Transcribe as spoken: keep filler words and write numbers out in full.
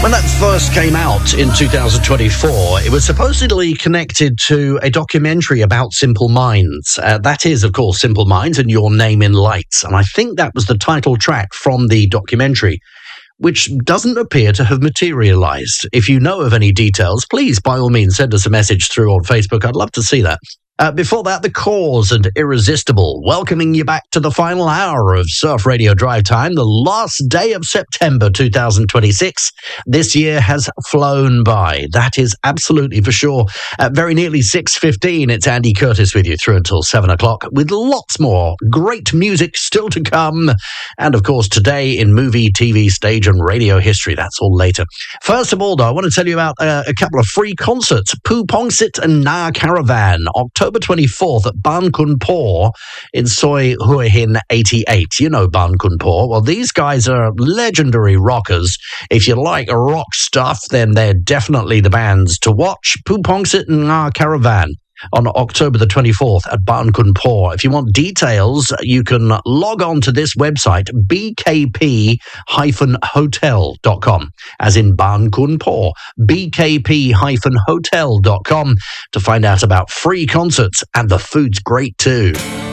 When that first came out in two thousand twenty-four, it was supposedly connected to a documentary about Simple Minds. Uh, that is, of course, Simple Minds and Your Name in Lights. And I think that was the title track from the documentary, which doesn't appear to have materialized. If you know of any details, please, by all means, send us a message through on Facebook. I'd love to see that. Uh, before that, The Cause and Irresistible, welcoming you back to the final hour of Surf Radio Drive Time, the last day of September two thousand twenty-six. This year has flown by. That is absolutely for sure. At very nearly six fifteen, it's Andy Curtis with you through until seven o'clock, with lots more great music still to come. And, of course, today in movie, T V, stage and radio history. That's all later. First of all, though, I want to tell you about uh, a couple of free concerts. Phu Pongsit and Na Caravan, October October twenty-fourth at Ban Kun Po in Soi Hua Hin eighty-eight. You know Ban Kun Po. Well, these guys are legendary rockers. If you like rock stuff, then they're definitely the bands to watch. Phu Pongsit and Na Caravan on October the twenty-fourth at Ban Kun Po. If you want details, you can log on to this website, b k p dash hotel dot com, as in Ban Kun Po, b k p dash hotel dot com, to find out about free concerts, and the food's great too.